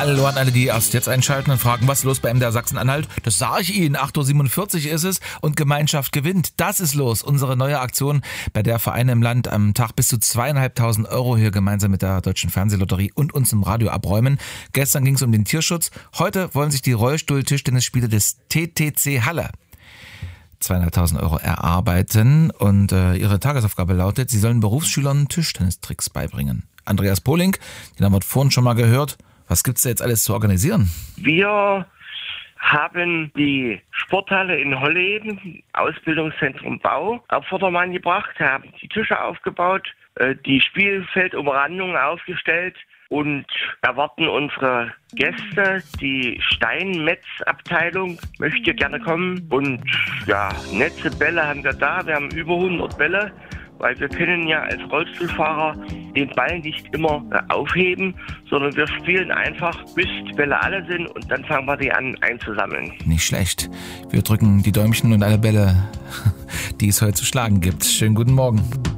Hallo an alle, die erst jetzt einschalten und fragen, was ist los bei MDR Sachsen-Anhalt? Das sage ich Ihnen, 8.47 Uhr ist es und Gemeinschaft gewinnt. Das ist los, unsere neue Aktion, bei der Vereine im Land am Tag bis zu 2.500 € hier gemeinsam mit der Deutschen Fernsehlotterie und uns im Radio abräumen. Gestern ging es um den Tierschutz, heute wollen sich die Rollstuhl-Tischtennisspieler des TTC Halle 2.500 € erarbeiten und ihre Tagesaufgabe lautet, sie sollen Berufsschülern Tischtennistricks beibringen. Andreas Pohling, den haben wir vorhin schon mal gehört. Was gibt's da jetzt alles zu organisieren? Wir haben die Sporthalle in Holleben, Ausbildungszentrum Bau, auf Vordermann gebracht, haben die Tische aufgebaut, die Spielfeldumrandung aufgestellt und erwarten unsere Gäste. Die Steinmetzabteilung möchte gerne kommen und ja, Netze, Bälle haben wir da. Wir haben über 100 Bälle, weil wir können ja als Rollstuhlfahrer den Ball nicht immer aufheben, sondern wir spielen einfach, bis die Bälle alle sind und dann fangen wir die an einzusammeln. Nicht schlecht. Wir drücken die Däumchen und alle Bälle, die es heute zu schlagen gibt. Schönen guten Morgen.